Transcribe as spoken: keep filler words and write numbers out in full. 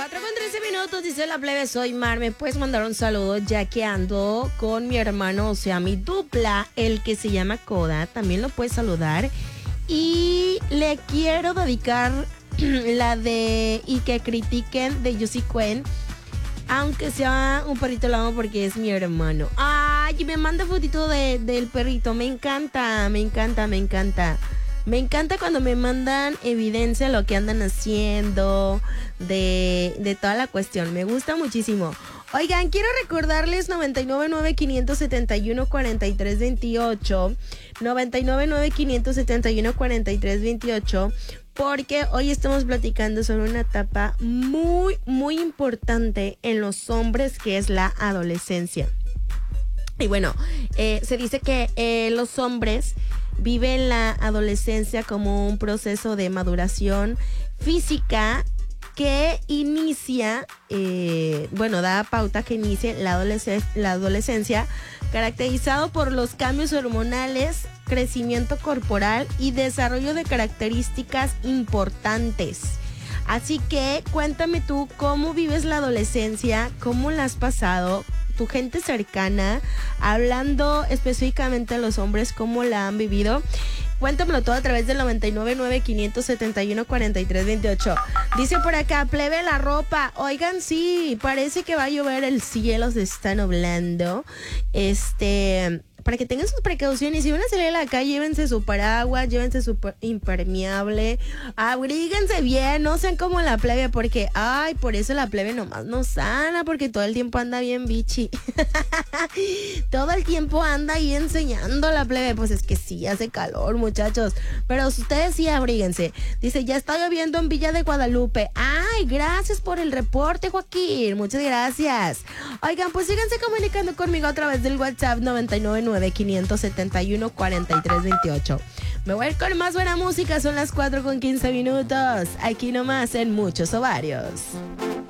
cuatro con trece minutos, dice la plebe, soy Mar. Me puedes mandar un saludo ya que ando con mi hermano, o sea, mi dupla, el que se llama Koda. También lo puedes saludar. Y le quiero dedicar la de Y que critiquen de Juicy Quen, aunque sea un perrito lo amo porque es mi hermano. Ay, me manda fotito de, del perrito. Me encanta, me encanta, me encanta. Me encanta cuando me mandan evidencia de lo que andan haciendo, de, de toda la cuestión. Me gusta muchísimo. Oigan, quiero recordarles noventa y nueve nueve, quinientos setenta y uno, cuarenta y tres veintiocho. noventa y nueve nueve, quinientos setenta y uno, cuarenta y tres veintiocho. Porque hoy estamos platicando sobre una etapa muy, muy importante en los hombres, que es la adolescencia. Y bueno, eh, se dice que eh, los hombres viven la adolescencia como un proceso de maduración física que inicia, eh, bueno, da pauta que inicie la, adolesc- la adolescencia, caracterizado por los cambios hormonales, crecimiento corporal y desarrollo de características importantes. Así que cuéntame tú cómo vives la adolescencia, cómo la has pasado, tu gente cercana, hablando específicamente a los hombres, cómo la han vivido. Cuéntamelo todo a través del noventa y nueve nueve, quinientos setenta y uno, cuarenta y tres veintiocho. Dice por acá, plebe la ropa. Oigan, sí, parece que va a llover, el cielo se está nublando. Este... Para que tengan sus precauciones, si van a salir a la calle, llévense su paraguas, llévense su impermeable, abríguense bien, no sean como la plebe, porque, ay, por eso la plebe nomás no sana, porque todo el tiempo anda bien bichi. Todo el tiempo anda ahí enseñando la plebe, pues es que sí, hace calor, muchachos, pero ustedes sí abríguense. Dice, ya está lloviendo en Villa de Guadalupe. Ay, gracias por el reporte, Joaquín, muchas gracias. Oigan, pues síganse comunicando conmigo a través del WhatsApp noventa y nueve nueve, quinientos setenta y uno, cuarenta y tres veintiocho. Me voy a ir con más buena música, son las cuatro con quince minutos, aquí nomás en Muchos Ovarios.